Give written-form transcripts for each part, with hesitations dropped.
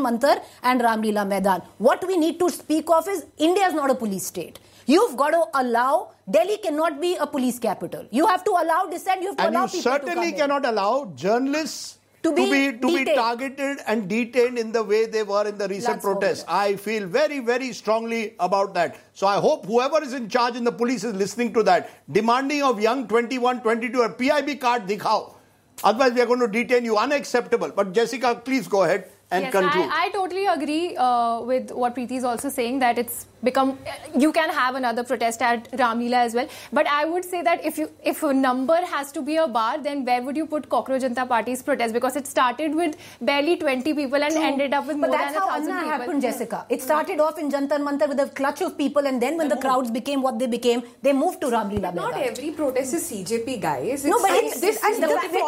Mantar and Ramlila Maidan. What we need to speak of is India is not a police state. You've got to allow, Delhi cannot be a police capital. You have to allow dissent, you have to allow people to come in. And you certainly cannot allow journalists to be targeted and detained in the way they were in the recent protests. I feel very, very strongly about that. So I hope whoever is in charge in the police is listening to that. Demanding of young 21, 22, a PIB card dikhao. Otherwise we are going to detain you. Unacceptable. But Jessica, please go ahead and conclude. I totally agree with what Preeti is also saying, that it's become, you can have another protest at Ramlila as well. But I would say that if a number has to be a bar, then where would you put Cockroach Janata Party's protest? Because it started with barely 20 people and ended up with more than 1,000 people. But that's how Anna happened, Jessica. It started off in Jantar Mantar with a clutch of people, and then when the crowds became what they became, they moved to Ramlila Maidan. Not every protest is CJP, guys. No, but this does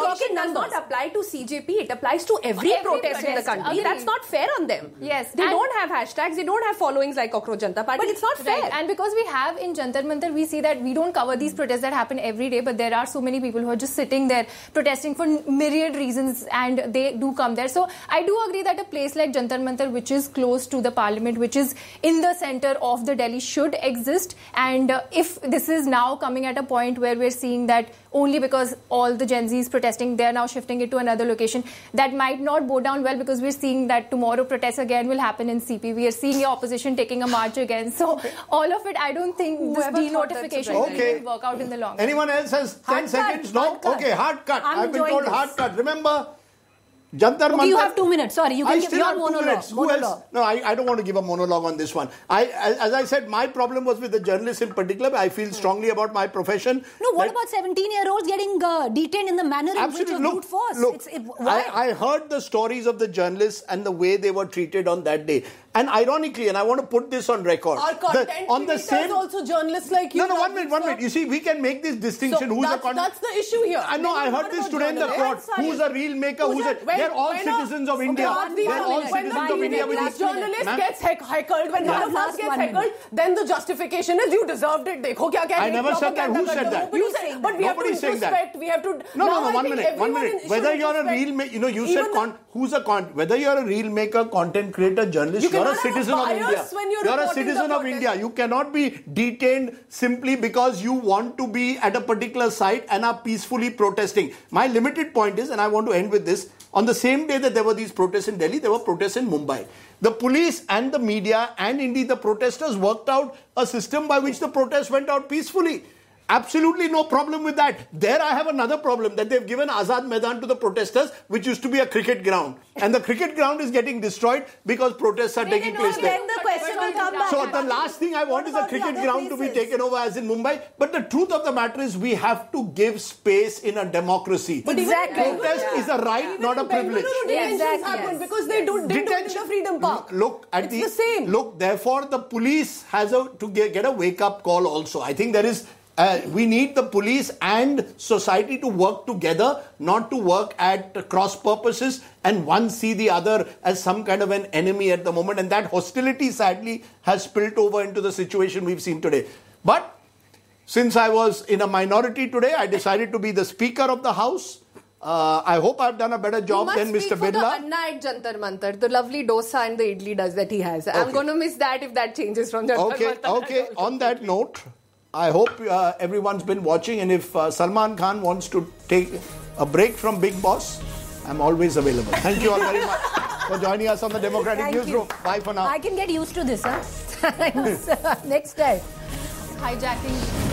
not apply to CJP. It applies to every protest in the country. Agreed. That's not fair on them. Yes. They don't have hashtags. They don't have followings like Cockroach Janata Party. But it's not fair. Right. And because we have in Jantar Mantar, we see that we don't cover these protests that happen every day, but there are so many people who are just sitting there protesting for myriad reasons, and they do come there. So I do agree that a place like Jantar Mantar, which is close to the parliament, which is in the center of the Delhi, should exist. And if this is now coming at a point where we're seeing that only because all the Gen Zs protesting, they're now shifting it to another location, that might not go down well, because we're seeing that tomorrow protests again will happen in CP. We are seeing the opposition taking a march again. So all of it, I don't think this denotification will work out in the long run. Anyone else has 10 seconds? No? Okay, hard cut. I've been told hard cut. Remember, Jantar Mantar. You have 2 minutes. Sorry, you can give your monologue. Who else? No, I don't want to give a monologue on this one. As I said, my problem was with the journalists in particular. I feel strongly about my profession. No, what about 17-year-olds getting detained in the manner in which was brute force? Look, I heard the stories of the journalists and the way they were treated on that day. And ironically, and I want to put this on record, our content on the same, also journalists like you. No, 1 minute. You see, we can make this distinction. So that's the issue here. I know. I heard this today in the court. Who's a real maker? They're all citizens of India. They're all citizens of India. When a journalist gets heckled, when one of us gets heckled, then the justification is you deserved it. Dekho kya kya. I never said that. Who said that? You said, but we have to respect. We have to. No. 1 minute. Whether you're a real maker, you said who's a whether you're a real maker, content creator, journalist, you're a citizen of India. You're a citizen of India. You cannot be detained simply because you want to be at a particular site and are peacefully protesting. My limited point is, and I want to end with this, on the same day that there were these protests in Delhi, there were protests in Mumbai. The police and the media and indeed the protesters worked out a system by which the protest went out peacefully. Absolutely no problem with that. There I have another problem, that they've given Azad Maidan to the protesters, which used to be a cricket ground. And the cricket ground is getting destroyed because protests are taking place there. Then the question will come back. So the last thing I want is a cricket ground to be taken over as in Mumbai. But the truth of the matter is we have to give space in a democracy. But exactly. Protest is a right, not a privilege. Happen because they didn't do it in the Freedom Park. It's the same. Look, therefore the police has to get a wake-up call also. I think there is... we need the police and society to work together, not to work at cross purposes and one see the other as some kind of an enemy at the moment. And that hostility, sadly, has spilled over into the situation we've seen today. But since I was in a minority today, I decided to be the Speaker of the House. I hope I've done a better job than Mr. Birla. You must speak for the Anna at Jantar Mantar, the lovely dosa and the idli that he has. Okay. I'm going to miss that if that changes from Jantar Mantar. Okay. On that note, I hope everyone's been watching, and if Salman Khan wants to take a break from Big Boss, I'm always available. Thank you all very much for joining us on the Democratic Newsroom. Bye for now. I can get used to this, huh? Next time. Hijacking.